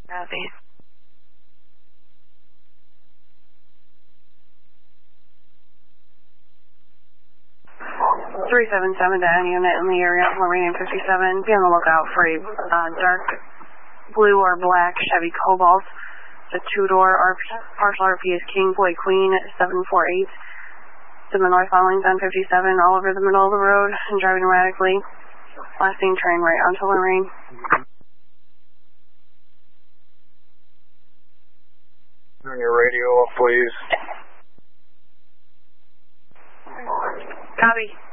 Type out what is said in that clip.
Copy. 377 to any unit in the area, Lorraine 57. Be on the lookout for a dark blue or black Chevy Cobalt. It's a two-door, partial RP is King Boy Queen 748. To the northbound lanes on 57, all over the middle of the road and driving erratically. Last seen turning right onto Lorraine. Turn your radio off, please. Copy.